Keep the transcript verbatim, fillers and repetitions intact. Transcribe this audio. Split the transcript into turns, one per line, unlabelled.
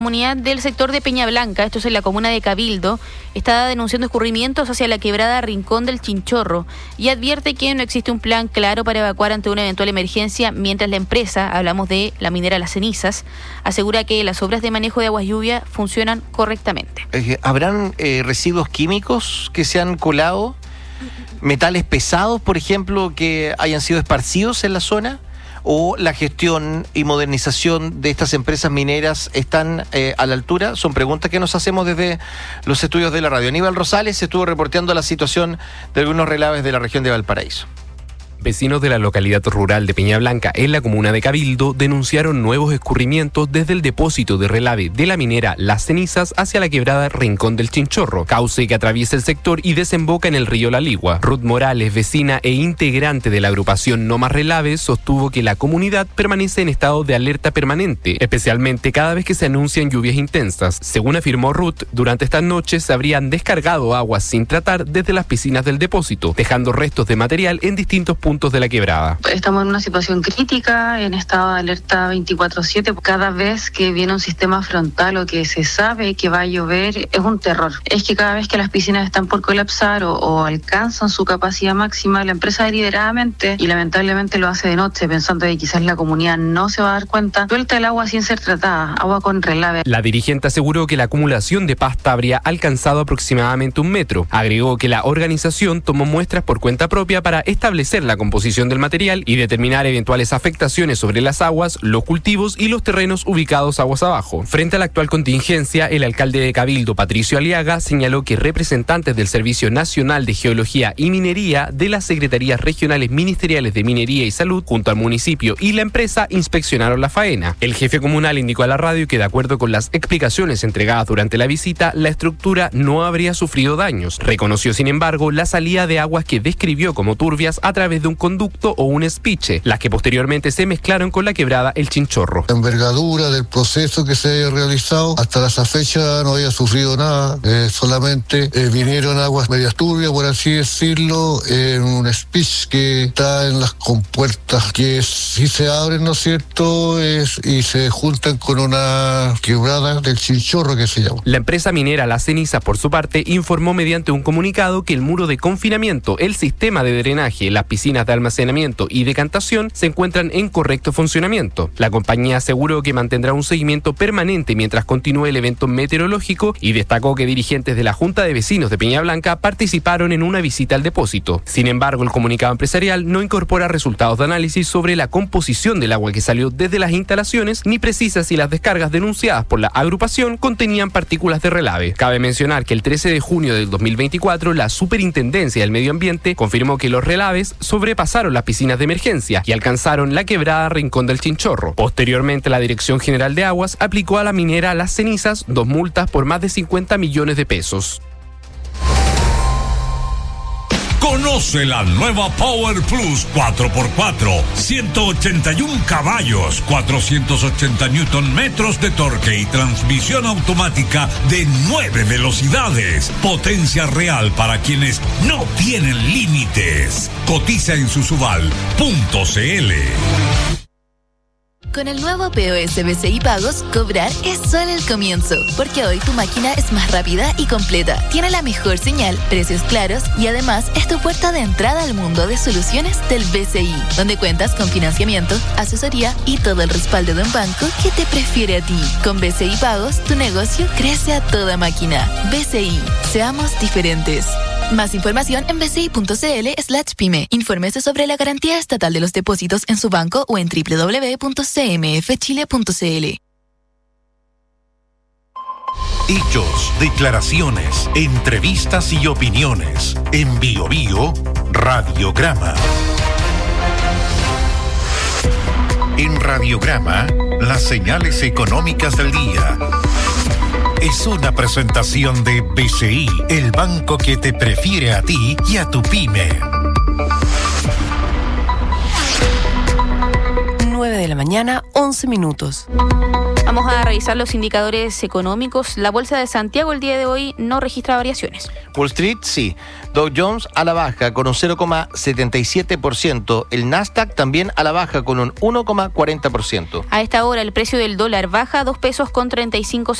La comunidad del sector de Peña Blanca, esto es en la comuna de Cabildo, está denunciando escurrimientos hacia la quebrada Rincón del Chinchorro y advierte que no existe un plan claro para evacuar ante una eventual emergencia, mientras la empresa, hablamos de la minera Las Cenizas, asegura que las obras de manejo de aguas lluvia funcionan correctamente.
¿Habrán eh, residuos químicos que se han colado? ¿Metales pesados, por ejemplo, que hayan sido esparcidos en la zona? ¿O la gestión y modernización de estas empresas mineras están eh, a la altura? Son preguntas que nos hacemos desde los estudios de la radio. Aníbal Rosales estuvo reporteando la situación de algunos relaves de la región de Valparaíso.
Vecinos de la localidad rural de Peña Blanca, en la comuna de Cabildo, denunciaron nuevos escurrimientos desde el depósito de relave de la minera Las Cenizas hacia la quebrada Rincón del Chinchorro, cauce que atraviesa el sector y desemboca en el río La Ligua. Ruth Morales, vecina e integrante de la agrupación No Más Relaves, sostuvo que la comunidad permanece en estado de alerta permanente, especialmente cada vez que se anuncian lluvias intensas. Según afirmó Ruth, durante estas noches se habrían descargado aguas sin tratar desde las piscinas del depósito, dejando restos de material en distintos puntos de la quebrada.
Estamos en una situación crítica, en estado de alerta veinticuatro siete. Cada vez que viene un sistema frontal o que se sabe que va a llover, es un terror. Es que cada vez que las piscinas están por colapsar o, o alcanzan su capacidad máxima, la empresa deliberadamente, y lamentablemente lo hace de noche, pensando que quizás la comunidad no se va a dar cuenta, suelta el agua sin ser tratada, agua con relave.
La dirigente aseguró que la acumulación de pasta habría alcanzado aproximadamente un metro. Agregó que la organización tomó muestras por cuenta propia para establecer la composición del material y determinar eventuales afectaciones sobre las aguas, los cultivos y los terrenos ubicados aguas abajo. Frente a la actual contingencia, el alcalde de Cabildo, Patricio Aliaga, señaló que representantes del Servicio Nacional de Geología y Minería, de las Secretarías Regionales Ministeriales de Minería y Salud, junto al municipio y la empresa, inspeccionaron la faena. El jefe comunal indicó a la radio que, de acuerdo con las explicaciones entregadas durante la visita, la estructura no habría sufrido daños. Reconoció, sin embargo, la salida de aguas que describió como turbias a través de un conducto o un espiche, las que posteriormente se mezclaron con la quebrada El Chinchorro.
La envergadura del proceso que se haya realizado, hasta esa fecha no había sufrido nada, eh, solamente eh, vinieron aguas medias turbias, por así decirlo, en un espiche que está en las compuertas, que si se abren, ¿no es cierto?, es, y se juntan con una quebrada del Chinchorro, que se llama.
La empresa minera Las Cenizas, por su parte, informó mediante un comunicado que el muro de confinamiento, el sistema de drenaje, las piscinas de almacenamiento y decantación se encuentran en correcto funcionamiento. La compañía aseguró que mantendrá un seguimiento permanente mientras continúe el evento meteorológico y destacó que dirigentes de la Junta de Vecinos de Peña Blanca participaron en una visita al depósito. Sin embargo, el comunicado empresarial no incorpora resultados de análisis sobre la composición del agua que salió desde las instalaciones, ni precisa si las descargas denunciadas por la agrupación contenían partículas de relave. Cabe mencionar que el trece de junio del dos mil veinticuatro, la Superintendencia del Medio Ambiente confirmó que los relaves sobrepasaron las piscinas de emergencia y alcanzaron la quebrada Rincón del Chinchorro. Posteriormente, la Dirección General de Aguas aplicó a la minera Las Cenizas dos multas por más de cincuenta millones de pesos.
Conoce la nueva Power Plus cuatro por cuatro, ciento ochenta y uno caballos, cuatrocientos ochenta newton metros de torque y transmisión automática de nueve velocidades. Potencia real para quienes no tienen límites. Cotiza en susuval punto c l.
Con el nuevo P O S B C I Pagos, cobrar es solo el comienzo, porque hoy tu máquina es más rápida y completa, tiene la mejor señal, precios claros y además es tu puerta de entrada al mundo de soluciones del B C I, donde cuentas con financiamiento, asesoría y todo el respaldo de un banco que te prefiere a ti. Con B C I Pagos, tu negocio crece a toda máquina. B C I, seamos diferentes. Más información en bci.cl slash pyme. Infórmese sobre la garantía estatal de los depósitos en su banco o en doble u doble u doble u punto c m f chile punto c l.
Hechos, declaraciones, entrevistas y opiniones. En Bio Bio, Radiograma. En Radiograma, las señales económicas del día. Es una presentación de B C I, el banco que te prefiere a ti y a tu pyme.
nueve de la mañana, once minutos.
Vamos a revisar los indicadores económicos. La bolsa de Santiago el día de hoy no registra variaciones.
Wall Street sí. Dow Jones a la baja con un cero coma setenta y siete por ciento. El Nasdaq también a la baja con un uno coma cuarenta por ciento.
A esta hora el precio del dólar baja dos pesos con treinta y cinco